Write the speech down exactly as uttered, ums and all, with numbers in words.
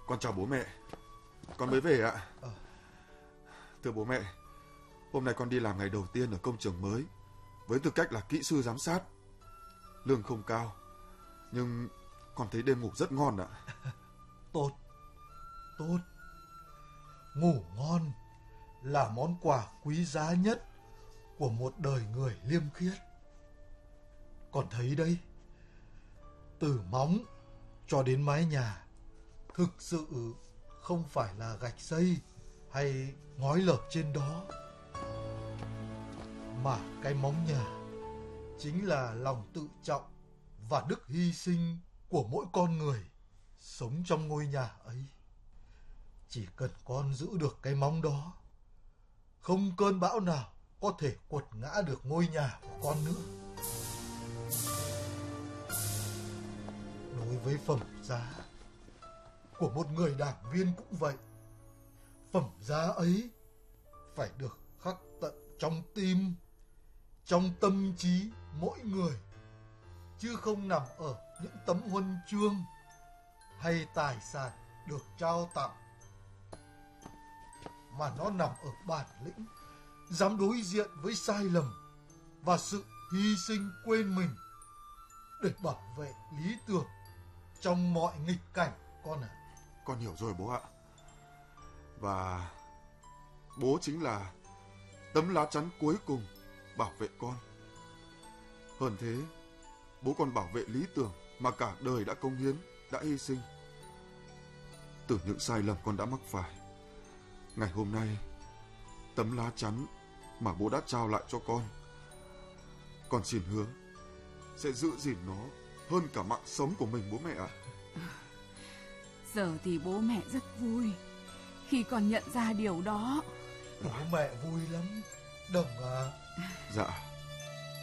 Con chào bố mẹ. Con mới về ạ. Thưa bố mẹ, hôm nay con đi làm ngày đầu tiên ở công trường mới với tư cách là kỹ sư giám sát. Lương không cao, nhưng con thấy đêm ngủ rất ngon ạ. Tốt, tốt. Ngủ ngon là món quà quý giá nhất của một đời người liêm khiết. Con thấy đấy, từ móng cho đến mái nhà thực sự không phải là gạch xây hay ngói lợp trên đó, mà cái móng nhà chính là lòng tự trọng và đức hy sinh của mỗi con người sống trong ngôi nhà ấy. Chỉ cần con giữ được cái móng đó, không cơn bão nào có thể quật ngã được ngôi nhà của con nữa. Đối với phẩm giá của một người đảng viên cũng vậy. Phẩm giá ấy phải được khắc tận trong tim, trong tâm trí mỗi người, chứ không nằm ở những tấm huân chương hay tài sản được trao tặng, mà nó nằm ở bản lĩnh dám đối diện với sai lầm và sự hy sinh quên mình để bảo vệ lý tưởng trong mọi nghịch cảnh, con ạ. Con hiểu rồi bố ạ. Và bố chính là tấm lá chắn cuối cùng bảo vệ con. Hơn thế, bố còn bảo vệ lý tưởng mà cả đời đã cống hiến, đã hy sinh. Từ những sai lầm con đã mắc phải, ngày hôm nay, tấm lá chắn mà bố đã trao lại cho con, con xin hứa sẽ giữ gìn nó hơn cả mạng sống của mình bố mẹ ạ. Giờ thì bố mẹ rất vui khi con nhận ra điều đó. Bố mẹ vui lắm, Đồng à. Dạ.